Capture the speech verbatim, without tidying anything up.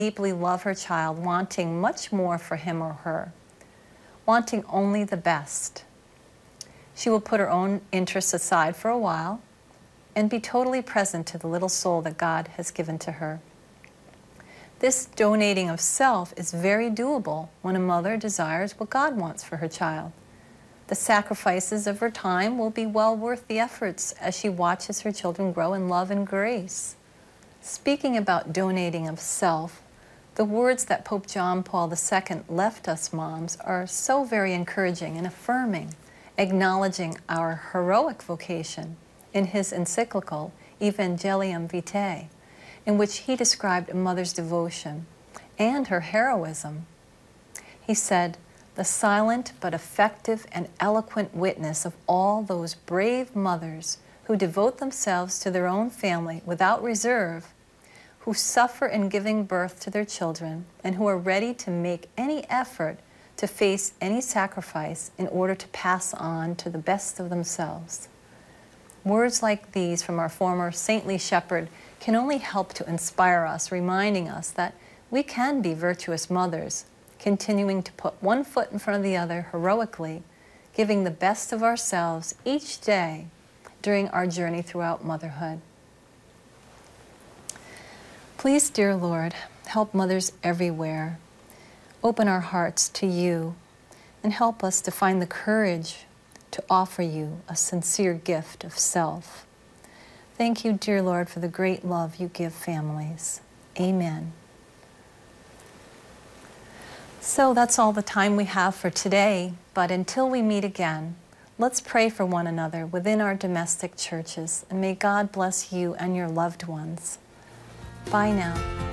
deeply love her child, wanting much more for him or her, wanting only the best. She will put her own interests aside for a while and be totally present to the little soul that God has given to her. This donating of self is very doable when a mother desires what God wants for her child. The sacrifices of her time will be well worth the efforts as she watches her children grow in love and grace. Speaking about donating of self, the words that Pope John Paul the Second left us moms are so very encouraging and affirming, acknowledging our heroic vocation in his encyclical Evangelium Vitae, in which he described a mother's devotion and her heroism. He said, "The silent but effective and eloquent witness of all those brave mothers who devote themselves to their own family without reserve, who suffer in giving birth to their children, and who are ready to make any effort to face any sacrifice in order to pass on to the best of themselves." Words like these from our former saintly shepherd can only help to inspire us, reminding us that we can be virtuous mothers, continuing to put one foot in front of the other heroically, giving the best of ourselves each day during our journey throughout motherhood. Please, dear Lord, help mothers everywhere. Open our hearts to you and help us to find the courage to offer you a sincere gift of self. Thank you, dear Lord, for the great love you give families. Amen. So that's all the time we have for today, but until we meet again, let's pray for one another within our domestic churches, and may God bless you and your loved ones. Bye now.